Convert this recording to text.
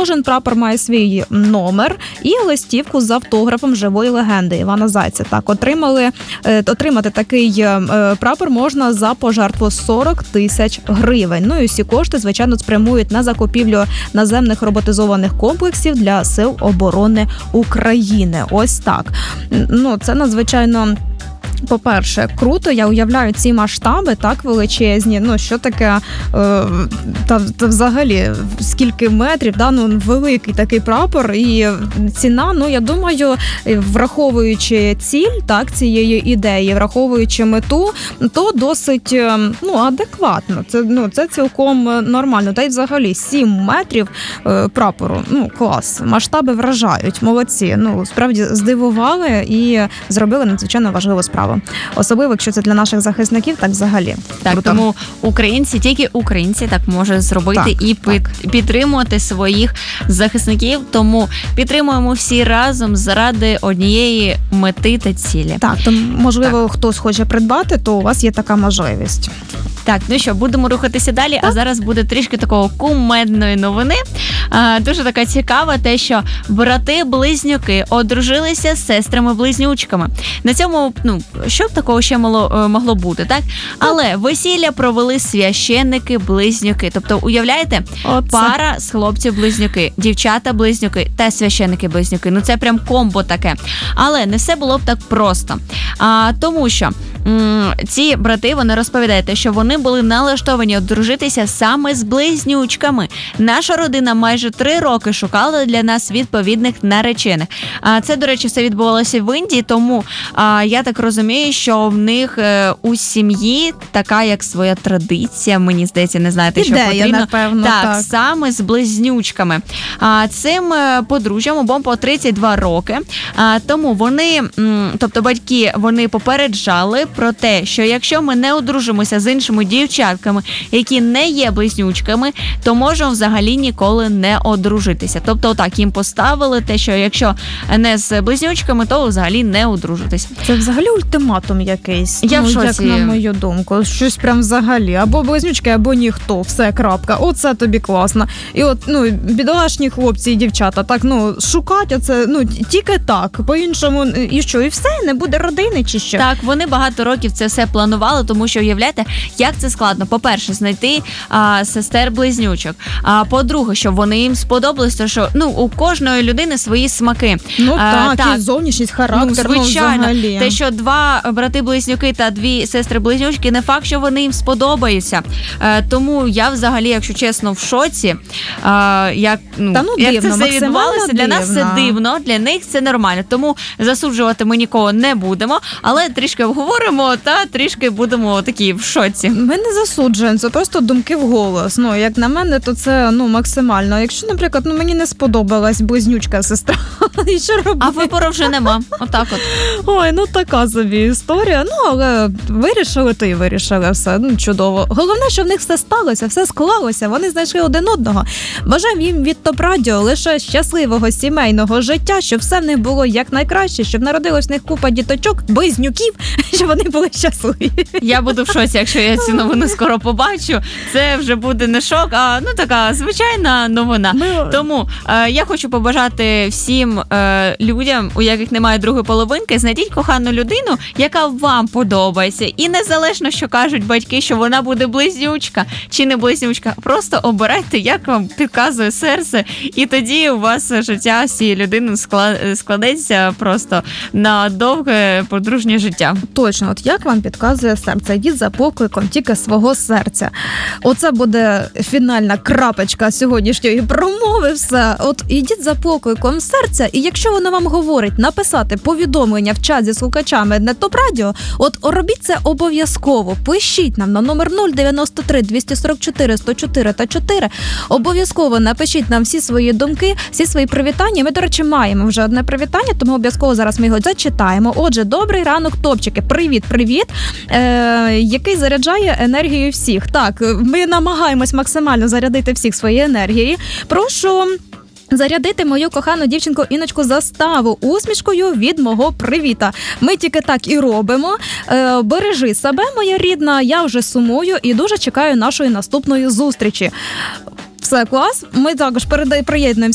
Кожен прапор має свій номер і листівку з автографом живої легенди Івана Зайця. Так, отримати такий прапор можна за пожертву 40 тисяч гривень. Ну і всі кошти, звичайно, спрямують на закупівлю наземних роботизованих комплексів для Сил оборони України. Ось так. Ну, це надзвичайно... По-перше, круто, я уявляю ці масштаби так величезні, ну що таке, та взагалі, скільки метрів, да, ну великий такий прапор і ціна, ну я думаю, враховуючи ціль, так, цієї ідеї, враховуючи мету, то досить, ну, адекватно, це цілком нормально, та й взагалі 7 метрів прапору, ну клас, масштаби вражають, молодці, ну справді здивували і зробили надзвичайно важливу справу. Особливо, якщо це для наших захисників, так взагалі. Так, круто. Тому тільки українці так можуть зробити так, і підтримувати своїх захисників. Тому підтримуємо всі разом заради однієї мети та цілі. Так, то можливо, хтось хоче придбати, то у вас є така можливість. Так, ну що, будемо рухатися далі, так. А зараз буде трішки такого кумедної новини. Дуже така цікава, те, що брати-близнюки одружилися з сестрами-близнючками. На цьому, ну, що б такого ще могло бути, так? Але весілля провели священники-близнюки. Тобто, уявляєте, пара з хлопців-близнюки, дівчата-близнюки та священники-близнюки. Ну, це прям комбо таке. Але не все було б так просто. Тому що ці брати, вони розповідають, що вони були налаштовані одружитися саме з близнючками. Наша родина майже 3 роки шукала для нас відповідних наречених. Це, до речі, все відбувалося в Індії, тому я так розумію, що в них у сім'ї така як своя традиція, мені здається, не знаєте, що потрібно. Напевно, так, саме з близнючками. Цим подружжям обом по 32 роки. Тому вони, тобто батьки, вони попереджали про те, що якщо ми не одружимося з іншими дівчатками, які не є близнючками, то можемо взагалі ніколи не одружитися. Тобто отак їм поставили те, що якщо не з близнючками, то взагалі не одружитись. Це взагалі ультиматум якийсь. Я в шоці. Як на мою думку. Щось прям взагалі. Або близнючки, або ніхто. Все, крапка. Оце тобі класно. І от, ну, бідолашні хлопці і дівчата, так, ну, шукать оце, ну, тільки так. По-іншому, і що, і все? Не буде родини чи що? Так, вони багато років це все планували, тому що, уявляєте, як це складно. По-перше, знайти сестер-близнючок. По-друге, щоб вони їм сподобалось, то що, ну, у кожної людини свої смаки. Ну так, і зовнішність, характер, ну, звичайно. Взагалі. Те, що 2 брати-близнюки та 2 сестри-близнючки, не факт, що вони їм сподобаються. Тому я взагалі, якщо чесно, в шоці, як це все відбувалося. Для нас це дивно, для них це нормально. Тому засуджувати ми нікого не будемо, але трішки обговоримо та трішки будемо такі в шоці. Ми не засуджуємо, це просто думки вголос. Ну, як на мене, то це, ну, максимально. Якщо, наприклад, ну, мені не сподобалась близнючка сестра, і що робити? А вибору вже нема. Отак от. Ой, ну така собі історія. Ну, але вирішили, то і вирішили все. Ну, чудово. Головне, що в них все сталося, все склалося, вони знайшли один одного. Бажаємо їм від ТОП Радіо лише щасливого сімейного життя, щоб все в них було якнайкраще, щоб народилось в них купа діточок, близнюків, щоб вони були щасливі. Я буду в шоці, якщо я цю новину скоро побачу. Це вже буде не шок, а, ну, така звичайна новина. Тому я хочу побажати всім людям, у яких немає другої половинки, знайдіть кохану людину, яка вам подобається. І незалежно, що кажуть батьки, що вона буде близнючка чи не близнючка, просто обирайте, як вам підказує серце, і тоді у вас життя з цією людиною складеться просто на довге подружнє життя. Точно, от як вам підказує серце, йдіть за покликом тільки свого серця. Оце буде фінальна крапочка сьогоднішньої промови, все. От ідіть за покликом серця, і якщо воно вам говорить написати повідомлення в чат зі слухачами на ТОП Радіо, от робіть це обов'язково. Пишіть нам на номер 093 244 104 та 4. Обов'язково напишіть нам всі свої думки, всі свої привітання. Ми, до речі, маємо вже одне привітання, тому обов'язково зараз ми його зачитаємо. Отже, добрий ранок, топчики. Привіт, який заряджає енергію всіх. Так, ми намагаємось максимально зарядити всіх свої енергії. Прошу зарядити мою кохану дівчинку Іночку Заставу усмішкою від мого привіта. Ми тільки так і робимо. Бережи себе, моя рідна, я вже сумую і дуже чекаю нашої наступної зустрічі. Все, клас. Ми також приєднуємося